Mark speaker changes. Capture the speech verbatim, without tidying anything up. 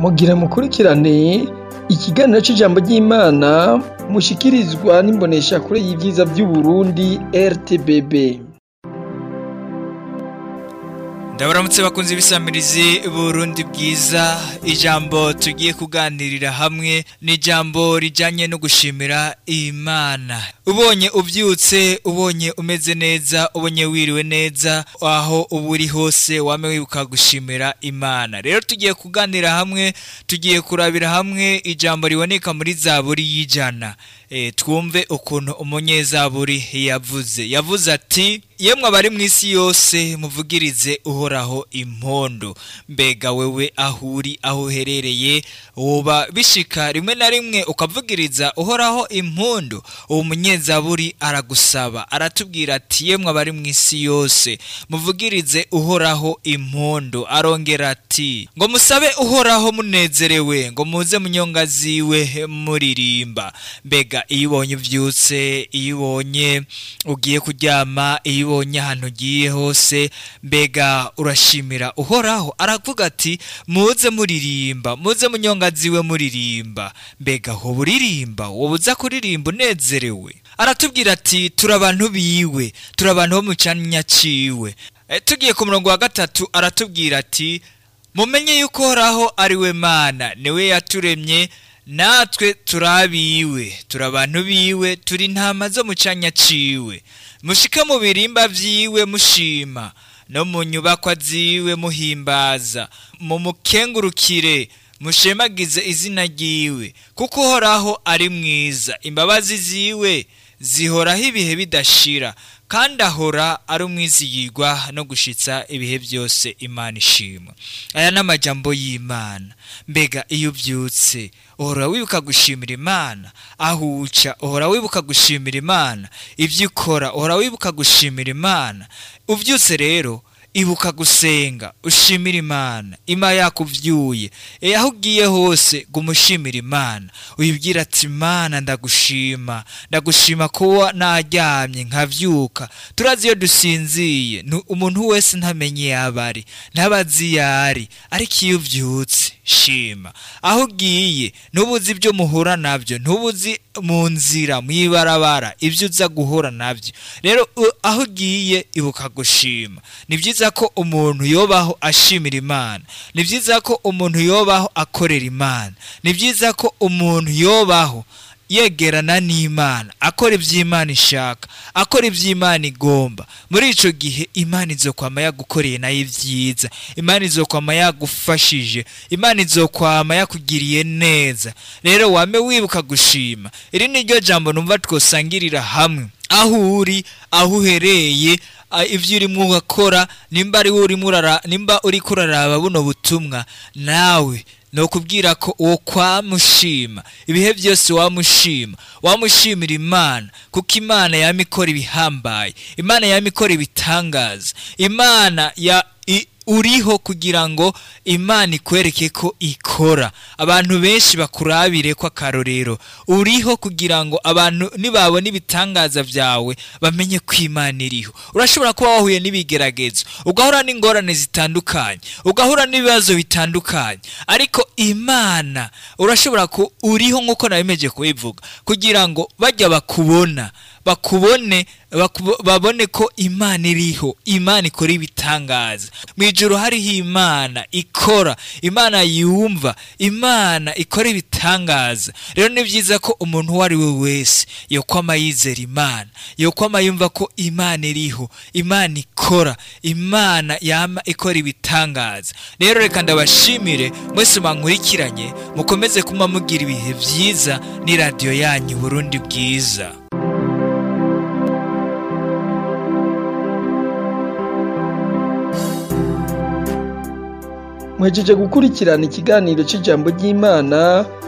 Speaker 1: Mugira mukurikirane ikiganiro c'ijambo ry'Imana mushikirizwa n'imboneshakure y'ivyiza vy'Uburundi R T B B.
Speaker 2: Ndabaramutse bakunze ibisamirizi Burundi bwiza. Ijambo tugiye kuganirira hamwe ni ijambo rijanye no gushimira Imana. Ubonye uvyutse, ubonye umeze neza, ubonye wiriwe neza, aho uburi hose wame wibuka gushimira Imana. Rero tugiye kuganira hamwe, tugiye kurabira hamwe ijambo riboneka muri Zaburi y'ijana. E, twumve ukuntu umunyezaburi yavuze. Yavuze ati: "Yemwe abari mw'isi yose muvugirize Uhoraho impondo." Mbega wewe ahuri aho herereye, woba bishika rimwe na rimwe ukavugiriza Uhoraho impondo? Uwo munyezaburi aragusaba, aratubwira ati: "Yemwe abari mw'isi yose muvugirize Uhoraho impondo." Arongera ati: "Ngo musabe Uhoraho munezerewe, ngo muze munyonga ziwe muririmba." Mbega iyo ubonye uvyutse, iyo ubonye ugiye kuryama, iyo ubonye ahantu ugiye hose, mbega urashimira Uhoraho? Aravuga ati: "Muze muririmba, muze munyonga ziwe muririmba." Mbega ho buririmba, wowe uza kuririmba unezerewe? Aratubwira ati: "Turi abantu biwe, turi abantu bo mu canya ciwe." E, tugiye ku murongo wa gatatu aratubwira ati: "Mumenye yuko Uhoraho ari we Mana, niwe yaturemye, natwe turabiwe, turi abantu biwe, turi intama zo mu canya ciwe. Mushike mu birimba vyiwe mushima, no mu nyubakwa ziwe muhimbaza, mu mukengurukire mushemagize izina ryiwe, kuko Uhoraho ari mwiza, imbabazi ziwe zihoraho ibihe bidashira, kandi ahora ari umwizigirwa no gushitsa ibihe byose." Imana ishimwe. Aya n'amajambo y'Imana. Mbega iyo uvyutse, uhora wibuka gushimira Imana? Aho uca uhora wibuka gushimira Imana? Ivyo ukora uhora wibuka gushimira Imana? Uvyutse rero, ibuka gusenga, ushimira Imana. Ima yakuvyuye, e aho ugiye hose gumushimira Imana. Uyibwira ati: "Imana ndagushima, ndagushima ko naryamye nkavyuka." Turazi iyo dusinziye umuntu wese ntamenye yabari, ntabazi yari, ariko iyo uvyutse shima. Aho ugiye ntubuzi ibyo muhura navyo, ntubuzi mu nzira mwibarabara ivyo uza guhura navyo. Rero aho ugiye ibuka gushima. Ni vyiza ko umuntu yobaho ashimira Imana, ni vyiza ko umuntu yobaho akorera Imana, ni vyiza ko umuntu yobaho yegerana n'Imana, akora ivy'Imana ishaka, akora ivy'Imana igomba. Muri ico gihe Imana izokwama yagukoreye nayo ivyiza, Imana izokwama yagufashije, Imana izokwama yakugiriye neza. Rero wame wibuka gushima. Iri ni ryo jambo numva twosangirira hamwe. Aho uri, aho uhereye, ivyo urimo urakora, nimba ari uri murara, nimba uri kuraraba buno butumwa, nawe no kubwira ko uwo kwamushima ibihe byose, wamushima wamushimira Imana, kuko Imana yamikora ibihambaye, Imana yamikora ibitangaza, Imana ya i, uriho kugira ngo Imana ikwereke ko ikora, abantu benshi bakurabire ko akarorero. Uriho kugira ngo abantu nibabona ibitangaza vyawe bamenye ko Imana iriho. Urashobora kuba wahuye n'ibigeragezo, ugahura n'ingorane zitandukanye, ugahura n'ibibazo bitandukanye, ariko Imana urashobora ko uriho nkuko nabimeje kubivuga, kugira ngo bajya bakubona bakubone babone ko Imana iriho, Imana ikora ibitangaza. Mwijuru hariho Imana ikora, Imana yumva, Imana ikora ibitangaza. Rero ni vyiza ko umuntu wari we wese yokwama yizera Imana, yokwama yumva ko Imana iriho, Imana ikora, Imana yama ikora ibitangaza. Rero reka ndabashimire mwese mankurikiranye, mukomeze kuma mugira ibihe vyiza ni radio yanyu Burundi bwiza.
Speaker 1: Mwejeje gukurikirana ikiganiro c'ijambo ry'Imana